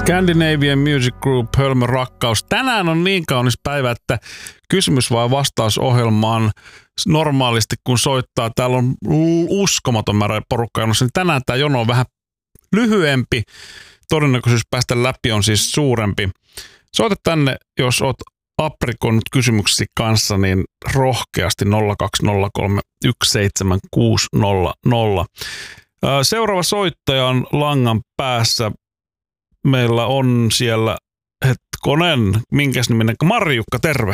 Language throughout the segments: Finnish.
Scandinavian Music Group, Hölmön rakkaus. Tänään on niin kaunis päivä, että kysymys vai vastausohjelmaan normaalisti kun soittaa. Täällä on uskomaton määrä porukkaa jonossa, niin tänään tämä jono on vähän lyhyempi. Todennäköisyys päästä läpi on siis suurempi. Soita tänne, jos oot aprikonnut kysymyksesi kanssa, niin rohkeasti 020317600. Seuraava soittaja on langan päässä. Meillä on siellä, hetkonen, minkäs niminen, Marjukka, terve.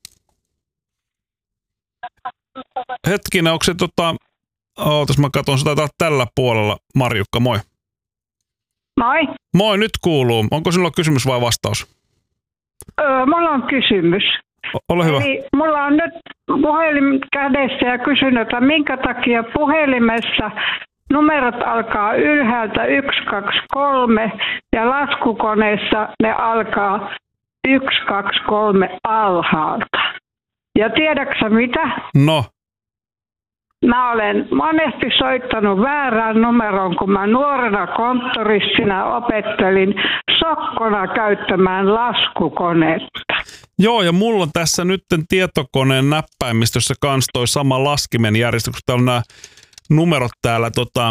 Hetkinen, onko se ootas mä katson, se taitaa tällä puolella. Marjukka, moi. Moi. Moi, nyt kuuluu. Onko sinulla kysymys vai vastaus? Mulla on kysymys. Ole hyvä. Eli mulla on nyt puhelin kädessä ja kysyn, että minkä takia puhelimessa numerot alkaa ylhäältä 123 ja laskukoneessa ne alkaa 123 alhaalta. Ja tiedätkö mitä? No. Mä olen monesti soittanut väärään numeroon, kun mä nuorena konttoristina opettelin sokkona käyttämään laskukonetta. Joo, ja mulla on tässä nyt tietokoneen näppäimistössä kans toi sama laskimen järjestys, kun täällä on nämä numerot täällä,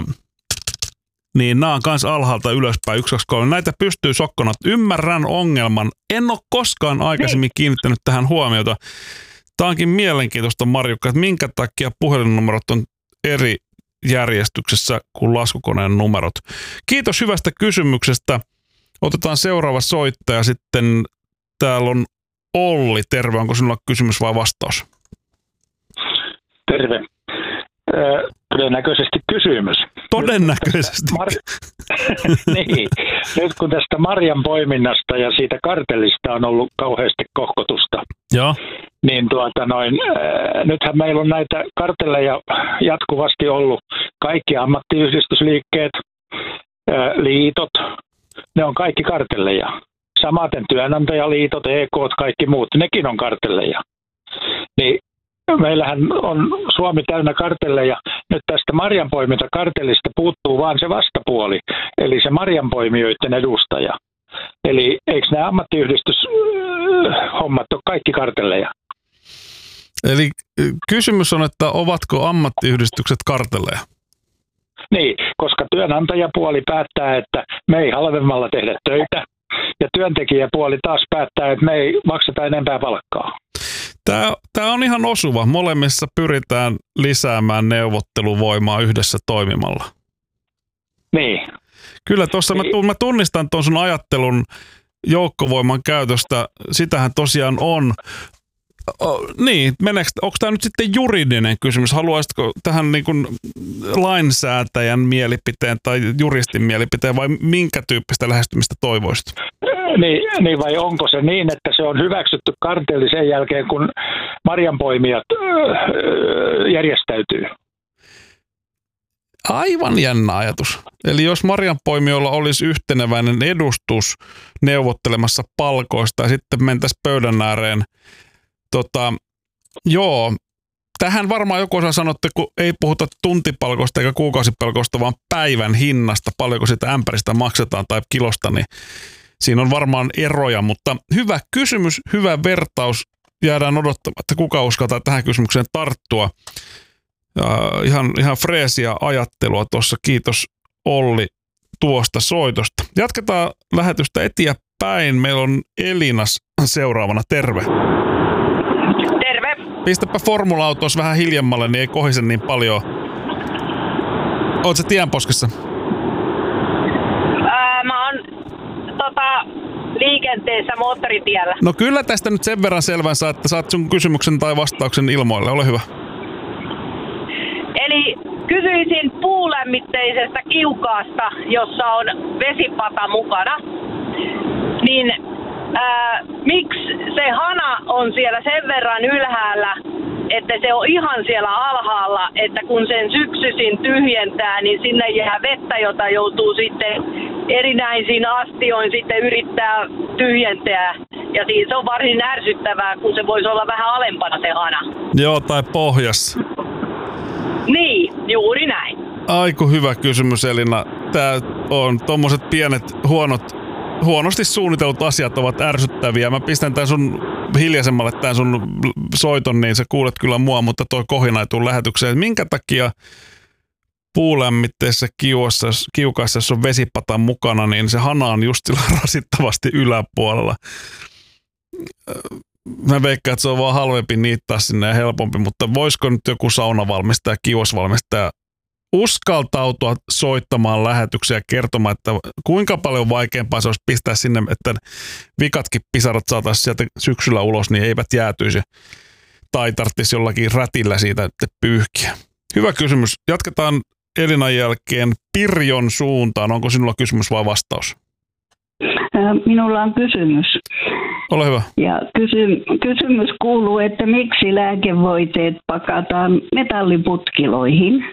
niin nämä on kans alhaalta ylöspäin, 1, 2, 3. Näitä pystyy sokkona. Ymmärrän ongelman. En ole koskaan aikaisemmin kiinnittänyt tähän huomiota. Tämä onkin mielenkiintoista, Marjukka, että minkä takia puhelinnumerot on eri järjestyksessä kuin laskukoneen numerot. Kiitos hyvästä kysymyksestä. Otetaan seuraava soittaja sitten. Täällä on Olli. Terve. Onko sinulla kysymys vai vastaus? Terve. Todennäköisesti kysymys. Todennäköisesti. Niin. Nyt kun tästä marjan poiminnasta ja siitä kartellista on ollut kauheasti kohkotusta, joo, niin nythän meillä on näitä kartelleja jatkuvasti ollut. Kaikki ammattiyhdistysliikkeet, liitot, ne on kaikki kartelleja. Samaten työnantajaliitot, EK:t, kaikki muut, nekin on kartelleja. Niin meillähän on Suomi täynnä kartelleja. Nyt tästä marjanpoimintakartellista puuttuu vaan se vastapuoli, eli se marjanpoimijoiden edustaja. Eli eikö nämä ammattiyhdistyshommat ole kaikki kartelleja? Eli kysymys on, että ovatko ammattiyhdistykset kartelleja? Niin, koska työnantajapuoli päättää, että me ei halvemmalla tehdä töitä, ja työntekijäpuoli taas päättää, että me ei makseta enempää palkkaa. Tämä on ihan osuva. Molemmissa pyritään lisäämään neuvotteluvoimaa yhdessä toimimalla. Niin. Kyllä tuossa mä tunnistan tuon sun ajattelun joukkovoiman käytöstä. Sitähän tosiaan on. Niin, onko tämä nyt sitten juridinen kysymys? Haluaisitko tähän niin kuin lainsäätäjän mielipiteen tai juristin mielipiteen vai minkä tyyppistä lähestymistä toivoisit? Niin, vai onko se niin, että se on hyväksytty kartelli sen jälkeen, kun marjanpoimijat järjestäytyy? Aivan jännä ajatus. Eli jos marjanpoimijoilla olisi yhteneväinen edustus neuvottelemassa palkoista ja sitten mentäisiin pöydän ääreen, joo, tähän varmaan joku osaa sanoa, että kun ei puhuta tuntipalkoista eikä kuukausipalkoista, vaan päivän hinnasta, paljonko sitä ämpäristä maksetaan tai kilosta, niin siinä on varmaan eroja, mutta hyvä kysymys, hyvä vertaus. Jäädään odottamaan, että kuka uskaltaa tähän kysymykseen tarttua. Ihan freesiä ajattelua tuossa. Kiitos Olli tuosta soitosta. Jatketaan lähetystä eteenpäin. Meillä on Elinas seuraavana. Terve. Terve. Pistäpä formula-autossa vähän hiljemmalle, niin ei kohise niin paljon. Oot sä tienposkessa? Mä oon liikenteessä moottoritiellä. No kyllä tästä nyt sen verran selvän saa, että saat sun kysymyksen tai vastauksen ilmoille. Ole hyvä. Eli kysyisin puulämmitteisestä kiukaasta, jossa on vesipata mukana. Niin miksi se hana on siellä sen verran ylhäällä, että se on ihan siellä alhaalla, että kun sen syksyisin tyhjentää, niin sinne jää vettä, jota joutuu sitten erinäisiin astioin sitten yrittää tyhjentää. Ja siis se on varsin ärsyttävää, kun se voisi olla vähän alempana se hana. Joo, tai pohjas. Niin, juuri näin. Aiku hyvä kysymys, Elina. Tää on tommoset pienet huonot huonosti suunnitellut asiat ovat ärsyttäviä. Mä pistän tän sun hiljaisemmalle tän sun soiton, niin sä kuulet kyllä mua, mutta toi kohina ei tule lähetykseen. Minkä takia puulämmitteisessä kiukaassa, jos on vesipata mukana, niin se hana on just sillä rasittavasti yläpuolella. Mä veikkaan, että se on vaan halvempi niittää sinne ja helpompi, mutta voisiko nyt joku saunavalmistaja, kiuasvalmistaja uskaltautua soittamaan lähetyksiä ja kertomaan, että kuinka paljon vaikeampaa se olisi pistää sinne, että vikatkin pisarat saataisiin sieltä syksyllä ulos, niin eivät jäätyisi. Tai tarvitsisi jollakin rätillä siitä pyyhkiä. Hyvä kysymys. Jatketaan Elinan jälkeen Pirjon suuntaan. Onko sinulla kysymys vai vastaus? Minulla on kysymys. Ole hyvä. Ja kysymys kuuluu, että miksi lääkevoiteet pakataan metalliputkiloihin?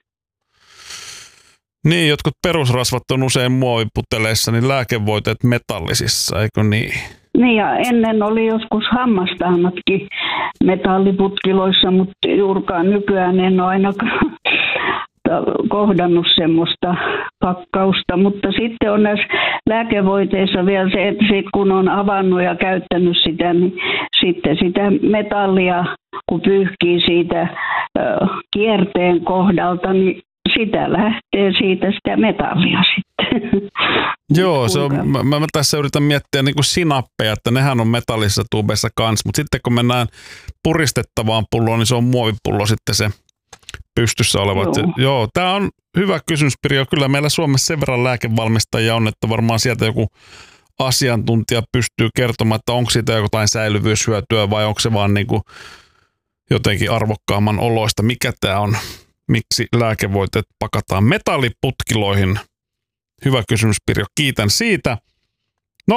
Niin, jotkut perusrasvat on usein muoviputeleissa, niin lääkevoiteet metallisissa, eikö niin? Niin, ja ennen oli joskus hammastahnatkin metalliputkiloissa, mutta juurikaan nykyään en ole ainakaan kohdannut semmoista pakkausta. Mutta sitten on näissä lääkevoiteissa vielä se, että sit kun on avannut ja käyttänyt sitä, niin sitten sitä metallia, kun pyyhkii siitä kierteen kohdalta, niin sitä lähtee siitä sitä metallia sitten. Joo, se on, mä tässä yritän miettiä niin kuin sinappeja, että nehän on metallisissa tuubeissa kanssa, mutta sitten kun mennään puristettavaan pulloon, niin se on muovipullo sitten se pystyssä oleva. Joo, tämä on hyvä kysymys, Pirjo. Kyllä meillä Suomessa sen verran lääkevalmistajia on, että varmaan sieltä joku asiantuntija pystyy kertomaan, että onko siitä jotain säilyvyyshyötyä vai onko se vaan niin kuin jotenkin arvokkaamman oloista. Mikä tämä on? Miksi lääkevoiteet pakataan metalliputkiloihin? Hyvä kysymys, Pirjo. Kiitän siitä. 020317600.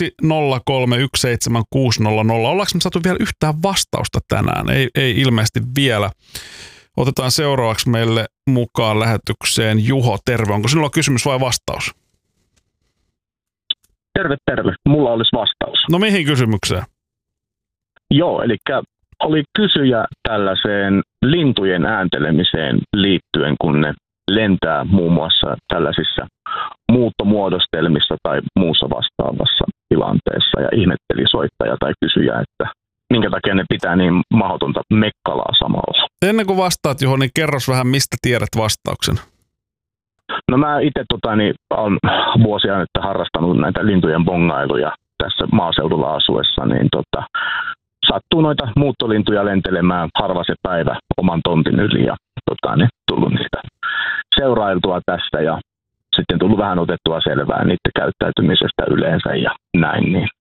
Ollaanko me saatu vielä yhtään vastausta tänään? Ei ilmeisesti vielä. Otetaan seuraavaksi meille mukaan lähetykseen Juho. Terve. Onko sinulla kysymys vai vastaus? Terve, terve. Mulla olisi vastaus. No mihin kysymykseen? Joo, eli oli kysyjä tällaiseen lintujen ääntelemiseen liittyen, kun ne lentää muun muassa tällaisissa muuttomuodostelmissa tai muussa vastaavassa tilanteessa. Ja ihmetteli soittaja tai kysyjä, että minkä takia ne pitää niin mahdotonta mekkalaa samalla. Ennen kuin vastaat, Juho, niin kerros vähän, mistä tiedät vastauksen. No mä itse olen vuosia nyt harrastanut näitä lintujen bongailuja tässä maaseudulla asuessa, niin sattuu noita muuttolintuja lentelemään harva se päivä oman tontin yli ja tullut niitä seurailtua tästä ja sitten tullut vähän otettua selvää niiden käyttäytymisestä yleensä ja näin. Niin